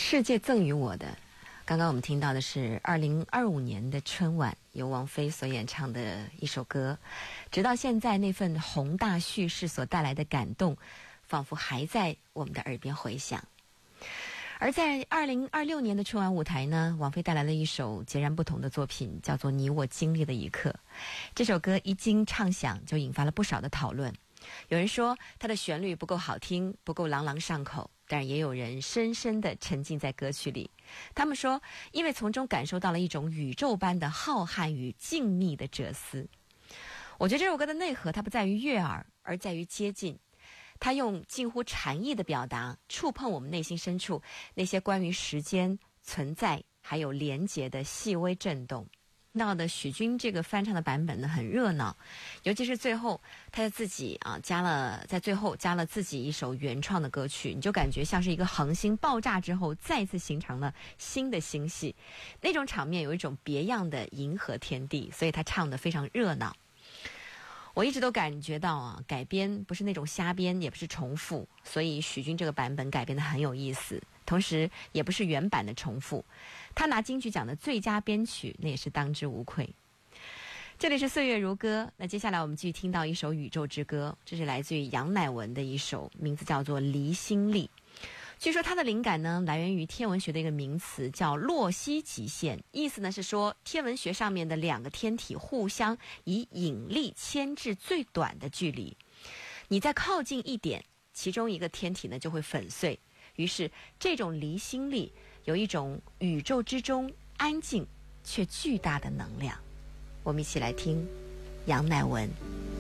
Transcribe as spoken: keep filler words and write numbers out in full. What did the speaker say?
世界赠予我的。刚刚我们听到的是二零二五年的春晚由王菲所演唱的一首歌，直到现在那份宏大叙事所带来的感动仿佛还在我们的耳边回响。而在二零二六年的春晚舞台呢，王菲带来了一首截然不同的作品，叫做《你我经历的一刻》。这首歌一经唱响就引发了不少的讨论，有人说它的旋律不够好听，不够朗朗上口，但也有人深深地沉浸在歌曲里。他们说，因为从中感受到了一种宇宙般的浩瀚与静谧的哲思。我觉得这首歌的内核，它不在于悦耳，而在于接近。它用近乎禅意的表达，触碰我们内心深处那些关于时间、存在还有连结的细微震动。闹的许君这个翻唱的版本呢很热闹，尤其是最后他自己啊加了在最后加了自己一首原创的歌曲，你就感觉像是一个恒星爆炸之后再次形成了新的星系，那种场面有一种别样的银河天地，所以他唱得非常热闹。我一直都感觉到啊，改编不是那种瞎编，也不是重复，所以许君这个版本改编得很有意思，同时也不是原版的重复。他拿金曲奖的最佳编曲，那也是当之无愧。这里是岁月如歌，那接下来我们继续听到一首宇宙之歌，这是来自于杨乃文的一首，名字叫做《离心力》。据说它的灵感呢来源于天文学的一个名词叫洛希极限，意思呢是说天文学上面的两个天体互相以引力牵制最短的距离，你再靠近一点，其中一个天体呢就会粉碎，于是这种离心力有一种宇宙之中安静却巨大的能量。我们一起来听杨乃文。